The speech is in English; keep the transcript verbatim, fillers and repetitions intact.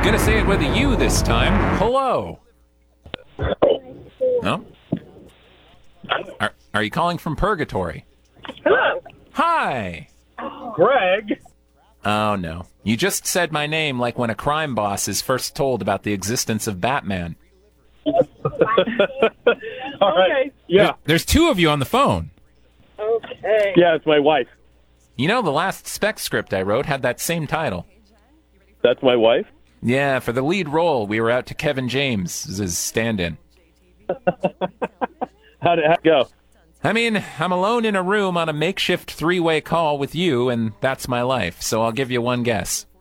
gonna say it with a U this time. Hello. No? Are, are you calling from purgatory? Hello. Hi. Greg. Oh, no. You just said my name like when a crime boss is first told about the existence of Batman. All right. Okay. Yeah. There- There's two of you on the phone. Okay. Yeah, it's my wife. You know, the last spec script I wrote had that same title. That's my wife? Yeah, for the lead role, we were out to Kevin James as his stand-in. How did it go? I mean, I'm alone in a room on a makeshift three-way call with you, and that's my life, so I'll give you one guess.